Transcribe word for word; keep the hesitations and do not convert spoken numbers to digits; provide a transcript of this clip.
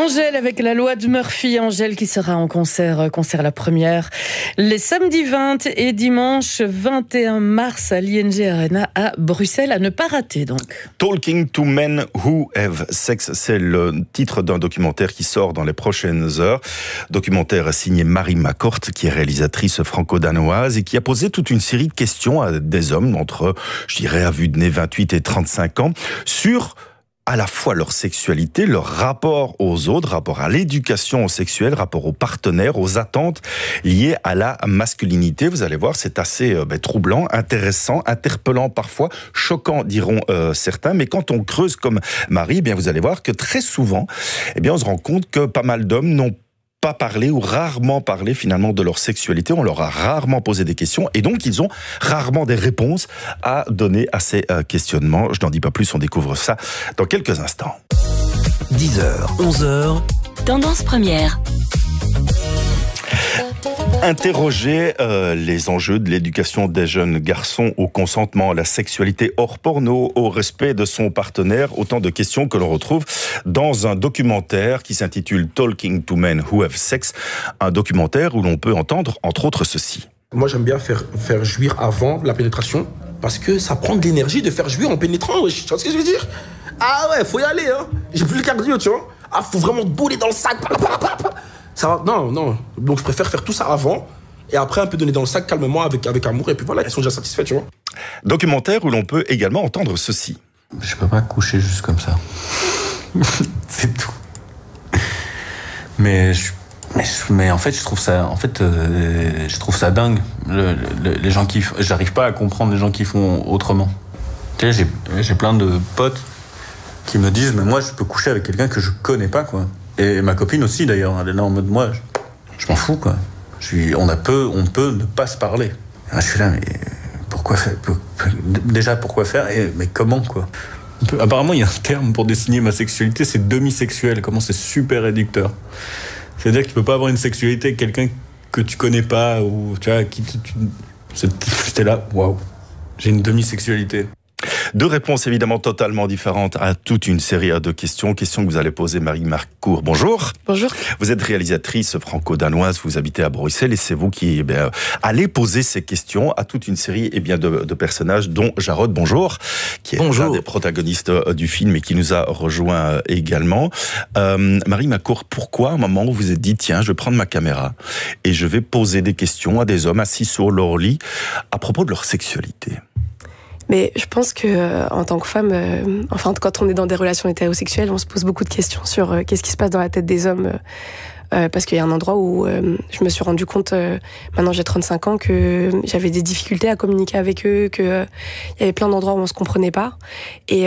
Angèle avec la loi de Murphy. Angèle qui sera en concert, concert la première, les samedis vingt et dimanche vingt et un mars à l'I N G Arena à Bruxelles, à ne pas rater donc. Talking to Men Who Have Sex, c'est le titre d'un documentaire qui sort dans les prochaines heures. Documentaire signé Marie McCourt, qui est réalisatrice franco-danoise et qui a posé toute une série de questions à des hommes entre, je dirais, à vue de nez vingt-huit et trente-cinq ans, sur à la fois leur sexualité, leur rapport aux autres, rapport à l'éducation sexuelle, rapport aux partenaires, aux attentes liées à la masculinité. Vous allez voir, c'est assez euh, ben, troublant, intéressant, interpellant parfois, choquant diront euh, certains. Mais quand on creuse comme Marie, eh bien vous allez voir que très souvent, eh bien on se rend compte que pas mal d'hommes n'ont pas parlé ou rarement parlé finalement de leur sexualité. On leur a rarement posé des questions et donc ils ont rarement des réponses à donner à ces euh, questionnements. Je n'en dis pas plus, on découvre ça dans quelques instants. dix heures, onze heures. Tendance première. Interroger euh, les enjeux de l'éducation des jeunes garçons au consentement, à la sexualité hors porno, au respect de son partenaire, autant de questions que l'on retrouve dans un documentaire qui s'intitule Talking to Men Who Have Sex, un documentaire où l'on peut entendre entre autres ceci. Moi j'aime bien faire, faire jouir avant la pénétration parce que ça prend de l'énergie de faire jouir en pénétrant, tu vois ce que je veux dire? Ah ouais, faut y aller, hein. J'ai plus le cardio, tu vois. Ah, faut vraiment bouler dans le sac. Ça va, non, non. Donc je préfère faire tout ça avant et après un peu donner dans le sac calmement avec, avec amour et puis voilà, elles sont déjà satisfaites, tu vois. Documentaire où l'on peut également entendre ceci. Je peux pas coucher juste comme ça. C'est tout. Mais, je, mais, je, mais en fait, je trouve ça, en fait, euh, je trouve ça dingue. Le, le, les gens qui, j'arrive pas à comprendre les gens qui font autrement. Tu sais, j'ai, j'ai plein de potes qui me disent, mais moi, je peux coucher avec quelqu'un que je connais pas, quoi. Et ma copine aussi, d'ailleurs, elle est là en mode, moi, je, je m'en fous, quoi. Je suis, on, a peu, on peut ne pas se parler. Et moi, je suis là, mais pourquoi faire pour, déjà, pourquoi faire et, mais comment, quoi. Peut, apparemment, il y a un terme pour désigner ma sexualité, c'est demi-sexuel. Comment c'est super réducteur. C'est-à-dire que tu peux pas avoir une sexualité avec quelqu'un que tu connais pas, ou tu vois, qui tu, tu, j'étais là, waouh, j'ai une demi-sexualité. Deux réponses évidemment totalement différentes à toute une série de questions. Questions que vous allez poser Marie McCourt. Bonjour. Bonjour. Vous êtes réalisatrice franco-danoise, vous habitez à Bruxelles et c'est vous qui eh bien, allez poser ces questions à toute une série eh bien, de, de personnages, dont Jarod, bonjour, qui est bonjour. L'un des protagonistes du film et qui nous a rejoint également. Euh, Marie McCourt, pourquoi à un moment où vous vous êtes dit, tiens, je vais prendre ma caméra et je vais poser des questions à des hommes assis sur leur lit à propos de leur sexualité? Mais je pense que euh, en tant que femme, euh, enfin quand on est dans des relations hétérosexuelles, on se pose beaucoup de questions sur euh, qu'est-ce qui se passe dans la tête des hommes. Euh, parce qu'il y a un endroit où euh, je me suis rendu compte, euh, maintenant j'ai trente-cinq ans, que j'avais des difficultés à communiquer avec eux, qu'il euh, y avait plein d'endroits où on se comprenait pas. Et